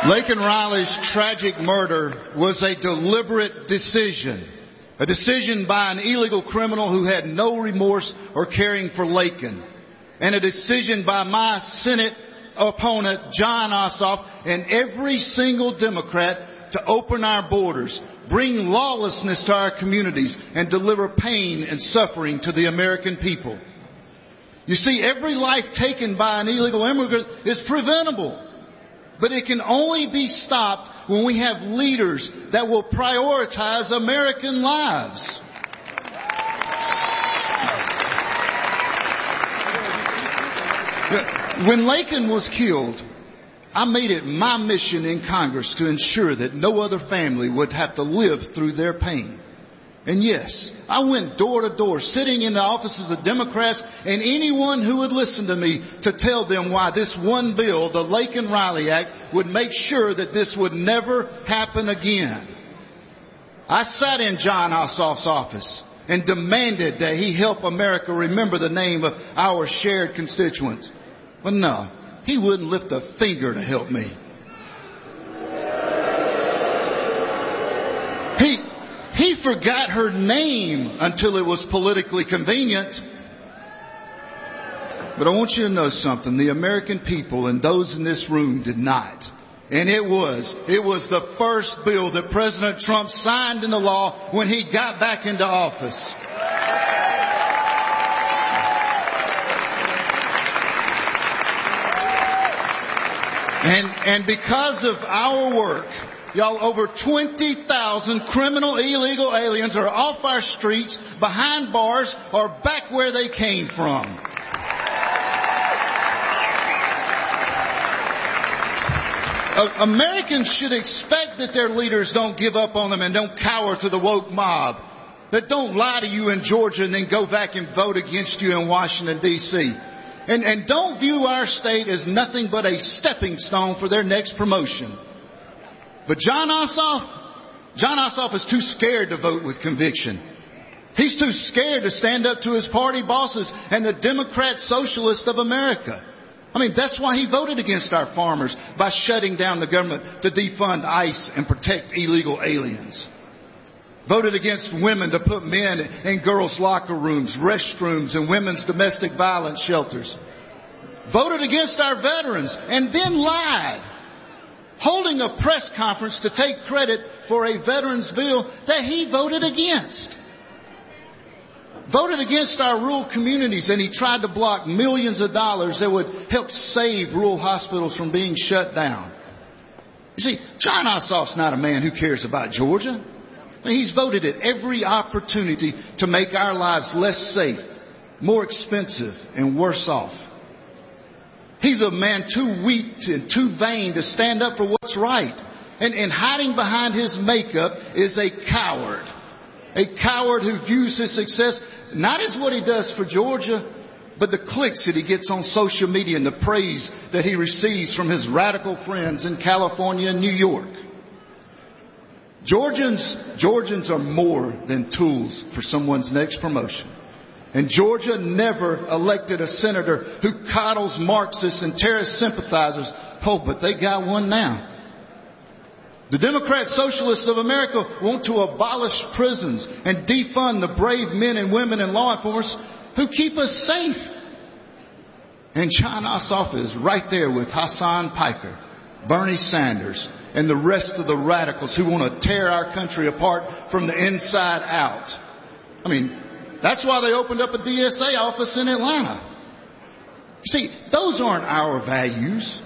Laken Riley's tragic murder was a deliberate decision. A decision by an illegal criminal who had no remorse or caring for Laken. And a decision by my Senate opponent, Jon Ossoff, and every single Democrat to open our borders, bring lawlessness to our communities, and deliver pain and suffering to the American people. You see, every life taken by an illegal immigrant is preventable. But it can only be stopped when we have leaders that will prioritize American lives. When Laken was killed, I made it my mission in Congress to ensure that no other family would have to live through their pain. And yes, I went door to door, sitting in the offices of Democrats and anyone who would listen to me to tell them why this one bill, the Laken Riley Act, would make sure that this would never happen again. I sat in Jon Ossoff's office and demanded that he help America remember the name of our shared constituents. But no, he wouldn't lift a finger to help me. He forgot her name until it was politically convenient. But I want you to know something. The American people and those in this room did not. And it was the first bill that President Trump signed into law when he got back into office. And because of our work, y'all, over 20,000 criminal illegal aliens are off our streets, behind bars, or back where they came from. Americans should expect that their leaders don't give up on them and don't cower to the woke mob, that don't lie to you in Georgia and then go back and vote against you in Washington, D.C. And don't view our state as nothing but a stepping stone for their next promotion. But Jon Ossoff is too scared to vote with conviction. He's too scared to stand up to his party bosses and the Democrat Socialists of America. I mean, that's why he voted against our farmers by shutting down the government to defund ICE and protect illegal aliens. Voted against women to put men in girls' locker rooms, restrooms, and women's domestic violence shelters. Voted against our veterans and then lied, holding a press conference to take credit for a veterans bill that he voted against. Voted against our rural communities, and he tried to block millions of dollars that would help save rural hospitals from being shut down. You see, Jon Ossoff's not a man who cares about Georgia. He's voted at every opportunity to make our lives less safe, more expensive, and worse off. He's a man too weak and too vain to stand up for what's right. And hiding behind his makeup is a coward. A coward who views his success not as what he does for Georgia, but the clicks that he gets on social media and the praise that he receives from his radical friends in California and New York. Georgians are more than tools for someone's next promotion. And Georgia never elected a senator who coddles Marxists and terrorist sympathizers. Oh, but they got one now. The Democrat Socialists of America want to abolish prisons and defund the brave men and women in law enforcement who keep us safe. And Jon Ossoff is right there with Hassan Piker, Bernie Sanders, and the rest of the radicals who want to tear our country apart from the inside out. I mean, that's why they opened up a DSA office in Atlanta. You see, those aren't our values.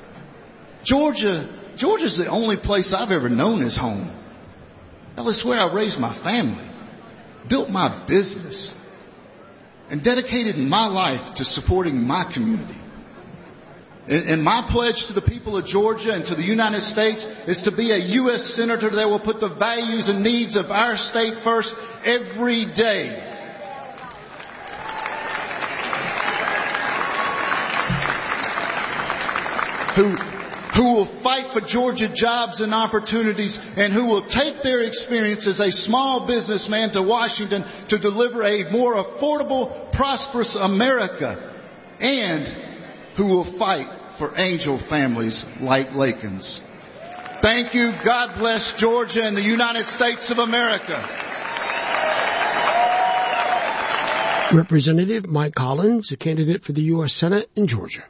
Georgia's the only place I've ever known as home. Hell, it's where I raised my family, built my business, and dedicated my life to supporting my community. And my pledge to the people of Georgia and to the United States is to be a U.S. Senator that will put the values and needs of our state first every day. Who will fight for Georgia jobs and opportunities, and who will take their experience as a small businessman to Washington to deliver a more affordable, prosperous America, and who will fight for angel families like Laken's. Thank you. God bless Georgia and the United States of America. Representative Mike Collins, a candidate for the U.S. Senate in Georgia.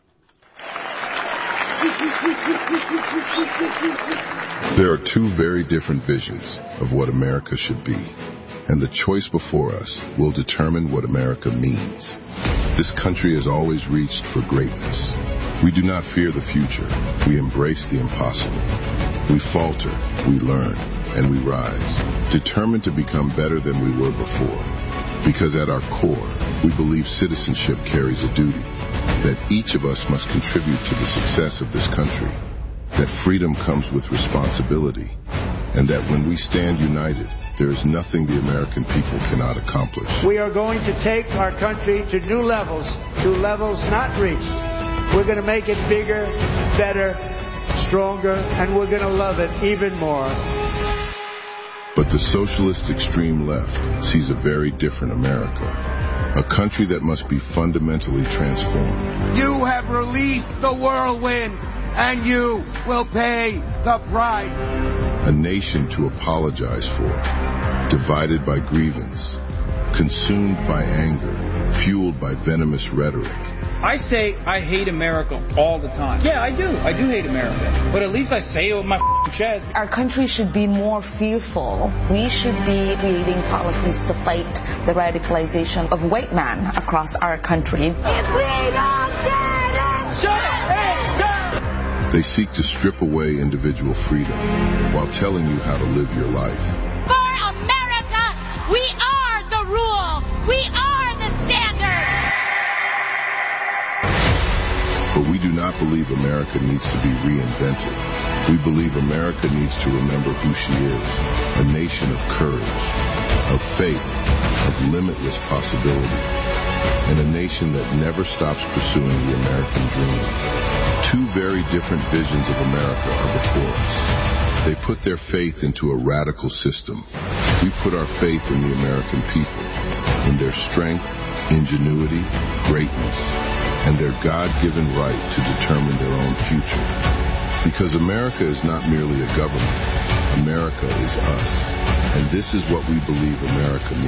There are two very different visions of what America should be, and the choice before us will determine what America means. This country has always reached for greatness. We do not fear the future. We embrace the impossible. We falter, we learn, and we rise, determined to become better than we were before. Because at our core, we believe citizenship carries a duty, that each of us must contribute to the success of this country, that freedom comes with responsibility, and that when we stand united, there is nothing the American people cannot accomplish. We are going to take our country to new levels not reached. We're going to make it bigger, better, stronger, and we're going to love it even more. But the socialist extreme left sees a very different America, a country that must be fundamentally transformed. You have released the whirlwind, and you will pay the price. A nation to apologize for, divided by grievance, consumed by anger, fueled by venomous rhetoric. I say I hate America all the time. Yeah, I do. I do hate America. But at least I say it with my chest. Our country should be more fearful. We should be creating policies to fight the radicalization of white men across our country. If we don't get it, shut it! They seek to strip away individual freedom while telling you how to live your life. For America, we are the rule. We are the standard. But we do not believe America needs to be reinvented. We believe America needs to remember who she is, a nation of courage, of faith, of limitless possibility, and a nation that never stops pursuing the American dream. Two very different visions of America are before us. They put their faith into a radical system. We put our faith in the American people, in their strength, ingenuity, greatness, and their God-given right to determine their own future. Because America is not merely a government. America is us. And this is what we believe America means.